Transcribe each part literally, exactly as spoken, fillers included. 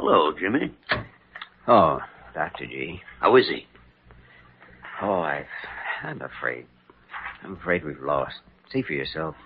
Hello, Jimmy. Oh, Doctor G. How is he? Oh, I, I'm afraid. I'm afraid we've lost. See for yourself.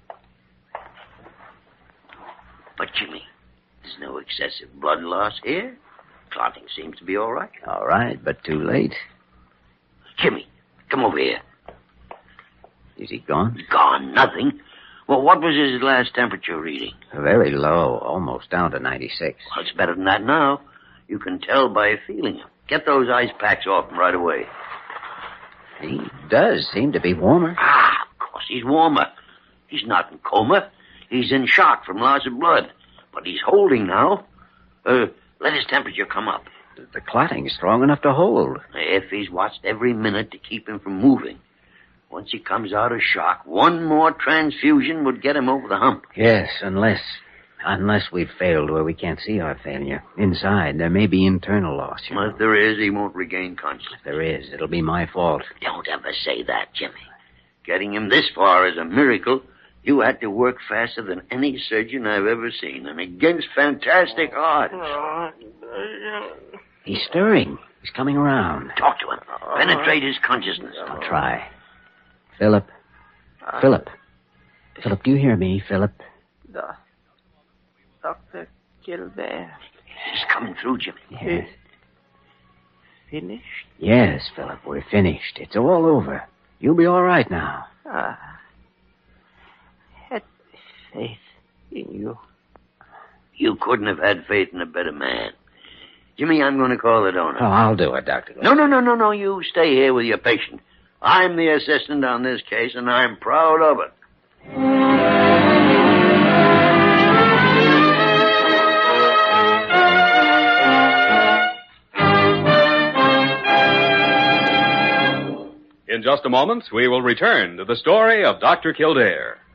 But, Jimmy, there's no excessive blood loss here. Clotting seems to be all right. All right, but too late. Jimmy, come over here. Is he gone? Gone, nothing. Well, what was his last temperature reading? Very low, almost down to ninety-six. Well, it's better than that now. You can tell by feeling him. Get those ice packs off him right away. He does seem to be warmer. Ah, of course, he's warmer. He's not in coma. He's in shock from loss of blood. But he's holding now. Uh, let his temperature come up. The clotting's strong enough to hold. If he's watched every minute to keep him from moving. Once he comes out of shock, one more transfusion would get him over the hump. Yes, unless... Unless we've failed where we can't see our failure. Inside, there may be internal loss. You Well, know. if there is, he won't regain consciousness. If there is, it'll be my fault. Don't ever say that, Jimmy. Getting him this far is a miracle. You had to work faster than any surgeon I've ever seen, and against fantastic odds. He's stirring. He's coming around. Talk to him. Penetrate his consciousness. I'll try. Philip. Philip. Philip, do you hear me, Philip? The Doctor Kildare. He's coming through, Jimmy. Yes. Finished? Yes, Philip, we're finished. It's all over. You'll be all right now. Ah. Had faith in you. You couldn't have had faith in a better man. Jimmy, I'm going to call the donor. Oh, I'll do it, Doctor. No, no, no, no, no. You stay here with your patient. I'm the assistant on this case, and I'm proud of it. In just a moment, we will return to the story of Doctor Kildare.